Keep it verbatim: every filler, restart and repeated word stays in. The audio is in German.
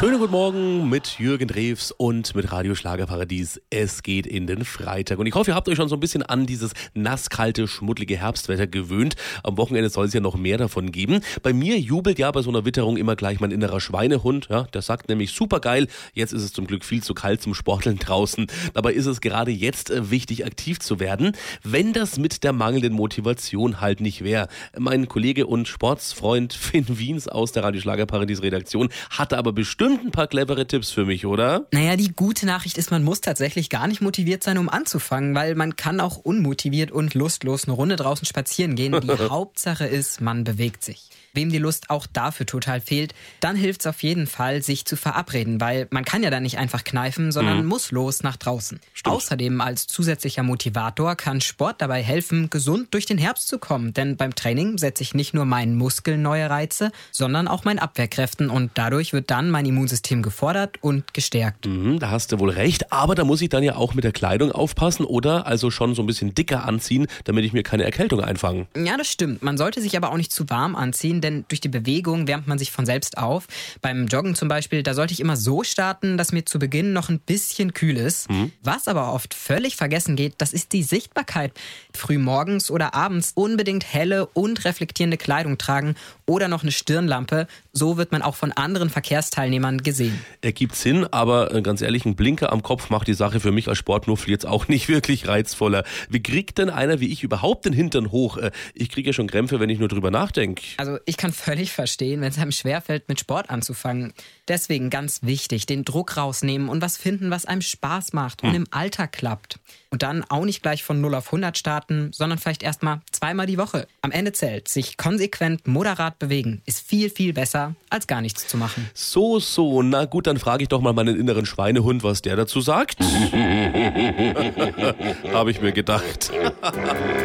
Schönen guten Morgen mit Jürgen Drews und mit Radio Schlagerparadies. Es geht in den Freitag. Und ich hoffe, ihr habt euch schon so ein bisschen an dieses nasskalte, schmuddlige Herbstwetter gewöhnt. Am Wochenende soll es ja noch mehr davon geben. Bei mir jubelt ja bei so einer Witterung immer gleich mein innerer Schweinehund. Ja, der sagt nämlich, super geil, jetzt ist es zum Glück viel zu kalt zum Sporteln draußen. Dabei ist es gerade jetzt wichtig, aktiv zu werden, wenn das mit der mangelnden Motivation halt nicht wäre. Mein Kollege und Sportsfreund Finn Wiens aus der Radio Schlagerparadies Redaktion hatte aber bestimmt ein paar clevere Tipps für mich, oder? Naja, die gute Nachricht ist, man muss tatsächlich gar nicht motiviert sein, um anzufangen, weil man kann auch unmotiviert und lustlos eine Runde draußen spazieren gehen. Die Hauptsache ist, man bewegt sich. Wem die Lust auch dafür total fehlt, dann hilft es auf jeden Fall, sich zu verabreden, weil man kann ja dann nicht einfach kneifen, sondern mhm. muss los nach draußen. Stimmt. Außerdem als zusätzlicher Motivator kann Sport dabei helfen, gesund durch den Herbst zu kommen, denn beim Training setze ich nicht nur meinen Muskeln neue Reize, sondern auch meinen Abwehrkräften und dadurch wird dann mein Immunsystem gefordert und gestärkt. Mhm, da hast du wohl recht, aber da muss ich dann ja auch mit der Kleidung aufpassen oder also schon so ein bisschen dicker anziehen, damit ich mir keine Erkältung einfange. Ja, das stimmt. Man sollte sich aber auch nicht zu warm anziehen, denn durch die Bewegung wärmt man sich von selbst auf. Beim Joggen zum Beispiel, da sollte ich immer so starten, dass mir zu Beginn noch ein bisschen kühl ist. Mhm. Was aber oft völlig vergessen geht, das ist die Sichtbarkeit. Früh morgens oder abends unbedingt helle und reflektierende Kleidung tragen oder noch eine Stirnlampe. So wird man auch von anderen Verkehrsteilnehmern gesehen. Ergibt Sinn, aber ganz ehrlich, ein Blinker am Kopf macht die Sache für mich als Sportnuffel jetzt auch nicht wirklich reizvoller. Wie kriegt denn einer wie ich überhaupt den Hintern hoch? Ich kriege ja schon Krämpfe, wenn ich nur drüber nachdenke. Also ich kann völlig verstehen, wenn es einem schwerfällt, mit Sport anzufangen. Deswegen ganz wichtig, den Druck rausnehmen und was finden, was einem Spaß macht und hm. im Alltag klappt. Und dann auch nicht gleich von null auf hundert starten, sondern vielleicht erstmal zweimal die Woche. Am Ende zählt, sich konsequent moderat bewegen, ist viel, viel besser, als gar nichts zu machen. So, so, na gut, dann frage ich doch mal meinen inneren Schweinehund, was der dazu sagt. Habe ich mir gedacht.